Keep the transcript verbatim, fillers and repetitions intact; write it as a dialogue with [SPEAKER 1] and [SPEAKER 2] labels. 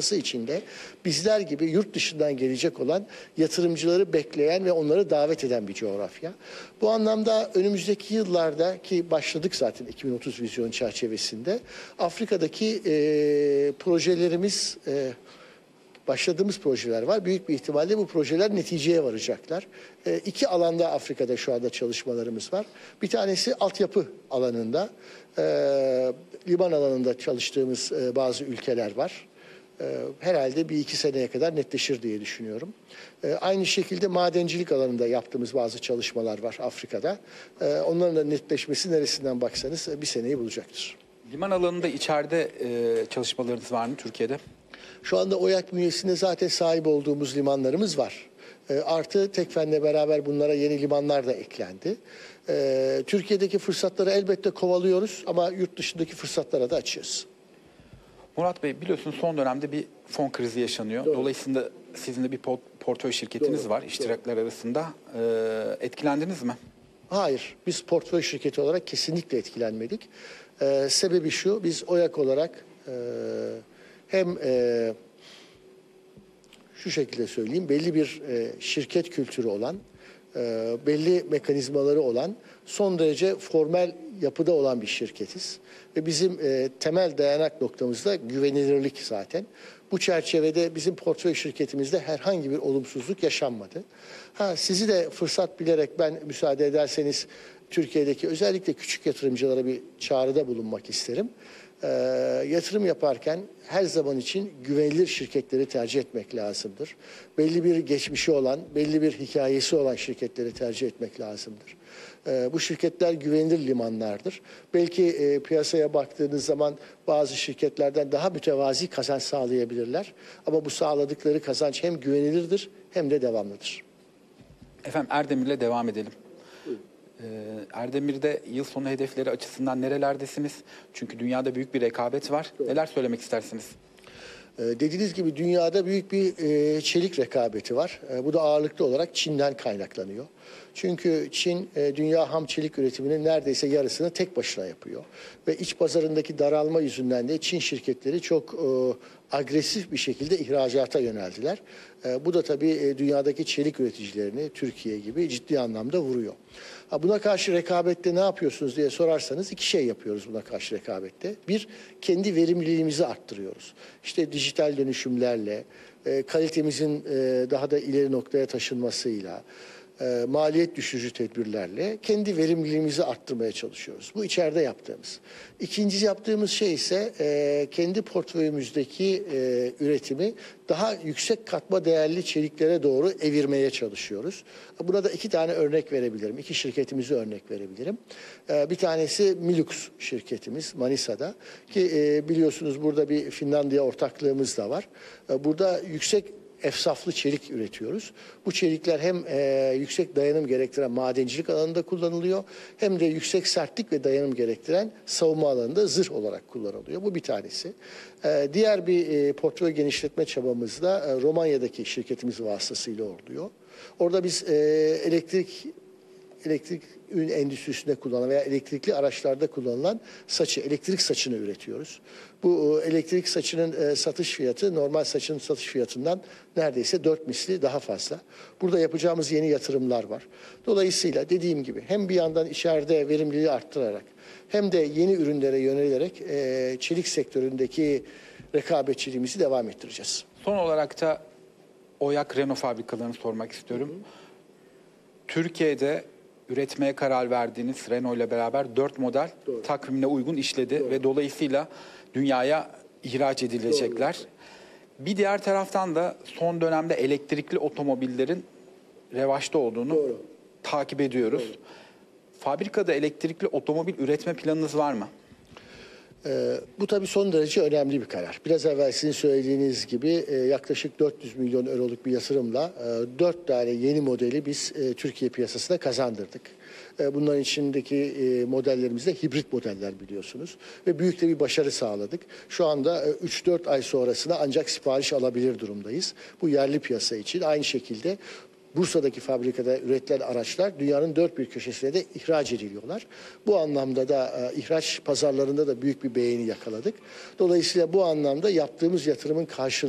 [SPEAKER 1] çalışması için de bizler gibi yurt dışından gelecek olan yatırımcıları bekleyen ve onları davet eden bir coğrafya. Bu anlamda önümüzdeki yıllarda ki başladık zaten iki bin otuz vizyon çerçevesinde Afrika'daki e, projelerimiz e, başladığımız projeler var. Büyük bir ihtimalle bu projeler neticeye varacaklar. E, iki alanda Afrika'da şu anda çalışmalarımız var. Bir tanesi altyapı alanında, e, liman alanında çalıştığımız e, bazı ülkeler var. E, herhalde bir iki seneye kadar netleşir diye düşünüyorum. E, aynı şekilde madencilik alanında yaptığımız bazı çalışmalar var Afrika'da. E, onların da netleşmesi neresinden baksanız e, bir seneyi bulacaktır.
[SPEAKER 2] Liman alanında içeride e, çalışmalarınız var mı Türkiye'de?
[SPEAKER 1] Şu anda OYAK bünyesinde zaten sahip olduğumuz limanlarımız var. E, artı Tekfen'le beraber bunlara yeni limanlar da eklendi. E, Türkiye'deki fırsatları elbette kovalıyoruz ama yurt dışındaki fırsatlara da açıyoruz.
[SPEAKER 2] Murat Bey, biliyorsunuz son dönemde bir fon krizi yaşanıyor.
[SPEAKER 1] Doğru.
[SPEAKER 2] Dolayısıyla sizin de bir portföy şirketiniz
[SPEAKER 1] Doğru.
[SPEAKER 2] var iştirakler Doğru. arasında. E, etkilendiniz mi?
[SPEAKER 1] Hayır, biz portföy şirketi olarak kesinlikle etkilenmedik. E, sebebi şu, biz OYAK olarak e, hem e, şu şekilde söyleyeyim, belli bir e, şirket kültürü olan, e, belli mekanizmaları olan, son derece formel yapıda olan bir şirketiz. Ve bizim e, temel dayanak noktamız da güvenilirlik zaten. Bu çerçevede bizim portföy şirketimizde herhangi bir olumsuzluk yaşanmadı. Ha, sizi de fırsat bilerek ben müsaade ederseniz Türkiye'deki özellikle küçük yatırımcılara bir çağrıda bulunmak isterim. E, yatırım yaparken her zaman için güvenilir şirketleri tercih etmek lazımdır. Belli bir geçmişi olan, belli bir hikayesi olan şirketleri tercih etmek lazımdır. E, bu şirketler güvenilir limanlardır. Belki e, piyasaya baktığınız zaman bazı şirketlerden daha mütevazi kazanç sağlayabilirler. Ama bu sağladıkları kazanç hem güvenilirdir hem de devamlıdır.
[SPEAKER 2] Efendim, Erdemir'le devam edelim. Erdemir'de yıl sonu hedefleri açısından nerelerdesiniz? Çünkü dünyada büyük bir rekabet var. Doğru. Neler söylemek istersiniz?
[SPEAKER 1] Ee, dediğiniz gibi dünyada büyük bir e, çelik rekabeti var. E, bu da ağırlıklı olarak Çin'den kaynaklanıyor. Çünkü Çin e, dünya ham çelik üretiminin neredeyse yarısını tek başına yapıyor. Ve iç pazarındaki daralma yüzünden de Çin şirketleri çok e, agresif bir şekilde ihracata yöneldiler. E, bu da tabii e, dünyadaki çelik üreticilerini Türkiye gibi ciddi anlamda vuruyor. Ha, buna karşı rekabette ne yapıyorsunuz diye sorarsanız iki şey yapıyoruz buna karşı rekabette. Bir, kendi verimliliğimizi arttırıyoruz. İşte dijital dönüşümlerle, e, kalitemizin e, daha da ileri noktaya taşınmasıyla, e, maliyet düşürücü tedbirlerle kendi verimliliğimizi arttırmaya çalışıyoruz. Bu içeride yaptığımız. İkinci yaptığımız şey ise e, kendi portföyümüzdeki e, üretimi daha yüksek katma değerli çeliklere doğru evirmeye çalışıyoruz. Buna da iki tane örnek verebilirim. İki şirketimizi örnek verebilirim. E, bir tanesi Milux şirketimiz Manisa'da ki e, biliyorsunuz burada bir Finlandiya ortaklığımız da var. E, burada yüksek efsaflı çelik üretiyoruz. Bu çelikler hem e, yüksek dayanım gerektiren madencilik alanında kullanılıyor hem de yüksek sertlik ve dayanım gerektiren savunma alanında zırh olarak kullanılıyor. Bu bir tanesi. E, diğer bir e, portföy genişletme çabamız da e, Romanya'daki şirketimiz vasıtasıyla oluyor. Orada biz e, elektrik elektrik ürün endüstrisinde kullanılan veya elektrikli araçlarda kullanılan saçı, elektrik saçını üretiyoruz. Bu elektrik saçının satış fiyatı normal saçın satış fiyatından neredeyse dört misli daha fazla. Burada yapacağımız yeni yatırımlar var. Dolayısıyla dediğim gibi hem bir yandan içeride verimliliği arttırarak hem de yeni ürünlere yönelerek çelik sektöründeki rekabetçiliğimizi devam ettireceğiz.
[SPEAKER 2] Son olarak da OYAK Renault fabrikalarını sormak istiyorum. Hı hı. Türkiye'de üretmeye karar verdiğiniz Renault ile beraber dört model Doğru. takvimine uygun işledi Doğru. ve dolayısıyla dünyaya ihraç edilecekler. Doğru. Bir diğer taraftan da son dönemde elektrikli otomobillerin revaçta olduğunu Doğru. takip ediyoruz. Doğru. Fabrikada elektrikli otomobil üretme planınız var mı?
[SPEAKER 1] Ee, bu tabii son derece önemli bir karar. Biraz evvel sizin söylediğiniz gibi e, yaklaşık dört yüz milyon euroluk bir yatırımla e, dört tane yeni modeli biz e, Türkiye piyasasına kazandırdık. E, bunların içindeki e, modellerimiz de hibrit modeller biliyorsunuz. Ve büyük de bir başarı sağladık. Şu anda e, üç dört ay sonrasına ancak sipariş alabilir durumdayız. Bu yerli piyasa için aynı şekilde Bursa'daki fabrikada üretilen araçlar dünyanın dört bir köşesine de ihraç ediliyorlar. Bu anlamda da e, ihraç pazarlarında da büyük bir beğeni yakaladık. Dolayısıyla bu anlamda yaptığımız yatırımın karşılığı